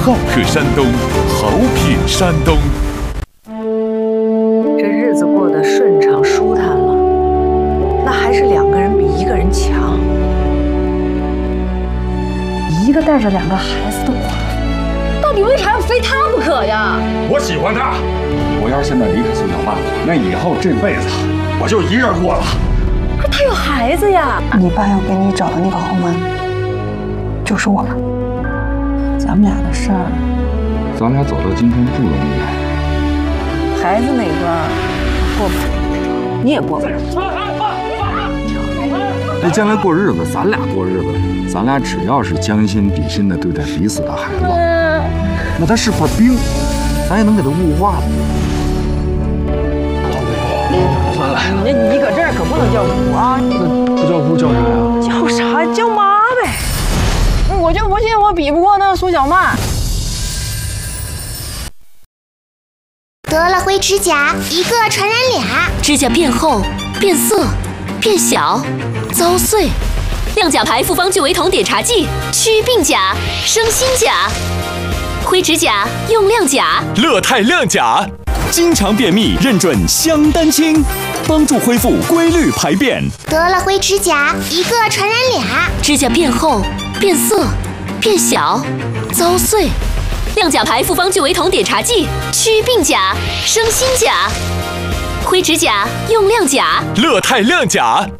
好客山东，好品山东。 这日子过得顺畅舒坦了，那还是2个人比1个人强。 一个带着2个孩子的寡妇，到底为啥要非他不可呀？ 我喜欢他，我要是现在离开苏小曼，那以后这辈子我就一人过了。 可他有孩子呀！ 你爸要给你找的那个后妈，就是我了。咱们俩的事儿， 咱俩走到今天不容易。 孩子那关过不了，你也过不了。 那将来过日子，咱俩过日子，咱俩只要是将心比心的对待彼此的孩子，那他是块冰，咱也能给他雾化了。 算了，你搁这儿可不能叫姑啊！ 那不叫姑叫啥呀？ 叫啥？叫妈呗！我就不信我比不过那苏小曼。 得了灰指甲，一个传染俩， 指甲变厚、变色、变小、遭碎。亮甲牌复方聚维酮碘茶剂，祛病甲，生新甲。灰指甲用亮甲， 乐泰亮甲，经常便秘认准香丹清，帮助恢复规律排便。 得了灰指甲，一个传染俩， 指甲变厚、变色、变小、遭碎。亮甲牌复方聚维酮碘茶剂，祛病甲，生新甲。灰指甲用亮甲， 乐泰亮甲。